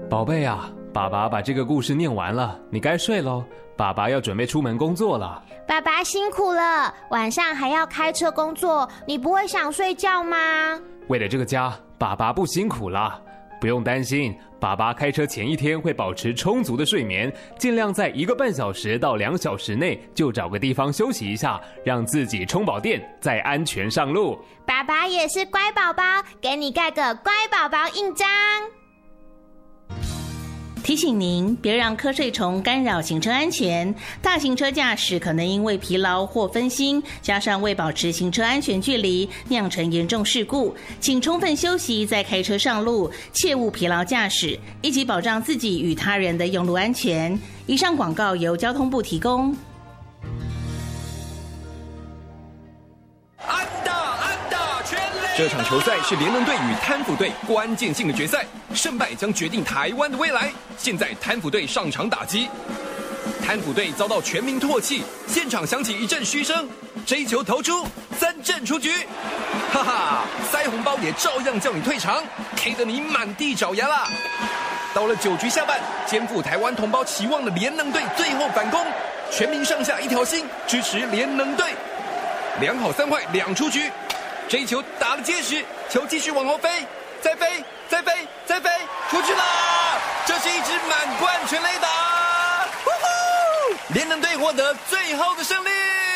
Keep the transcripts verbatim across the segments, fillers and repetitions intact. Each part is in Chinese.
宝贝啊，爸爸把这个故事念完了，你该睡咯，爸爸要准备出门工作了。 爸爸辛苦了，晚上还要开车工作，你不会想睡觉吗？ 为了这个家，爸爸不辛苦啦，不用担心，爸爸开车前一天会保持充足的睡眠，尽量在一个半小时到两小时内就找个地方休息一下，让自己充饱电，再安全上路。 爸爸也是乖宝宝，给你盖个乖宝宝印章。 提醒您，别让瞌睡虫干扰行车安全。大型车驾驶可能因为疲劳或分心，加上未保持行车安全距离，酿成严重事故。请充分休息再开车上路，切勿疲劳驾驶，一起保障自己与他人的用路安全。以上广告由交通部提供。 这场球赛是联能队与贪腐队关键性的决赛，胜败将决定台湾的未来。现在贪腐队上场打击，贪腐队遭到全民唾弃，现场响起一阵嘘声。这一球投出，三振出局，哈哈，塞红包也照样叫你退场 ，K 得你满地找牙啦。到了九局下半，肩负台湾同胞期望的联能队最后反攻，全民上下一条心，支持联能队。两好三坏两出局。这一球打得结实，球继续往后飞，再飞，再飞，再飞，出去啦！这是一支满贯全垒打，呼呼！联能队获得最后的胜利。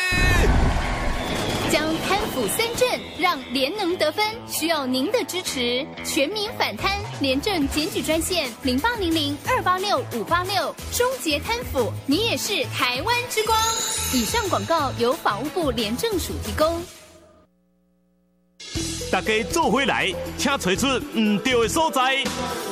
将贪腐三振，让联能得分，需要您的支持。全民反贪，廉政检举专线零八零零二八六五八六，终结贪腐，你也是台湾之光。以上广告由法务部廉政署提供。 大家做回来，请找出唔对的所在。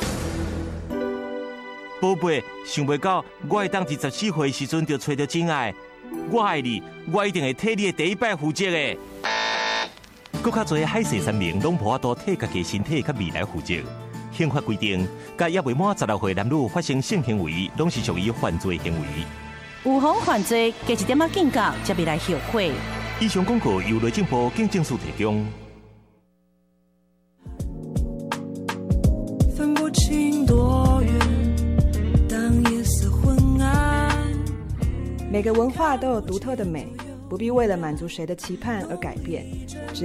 宝贝，想袂到我会当伫十四岁时阵就找到真爱，我爱你，我一定会替你的第一摆负责的。搁较侪海誓山盟，拢无法度替家己身体甲未来负责。宪法规定，甲也未满十六岁男女发生性行为，拢是属于犯罪行为。 有妨犯罪，加一点仔警告，才未来后悔。 以上广告由内政部警政署提供。 分不清多远，当夜色昏暗。 每个文化都有独特的美，不必为了满足谁的期盼而改变。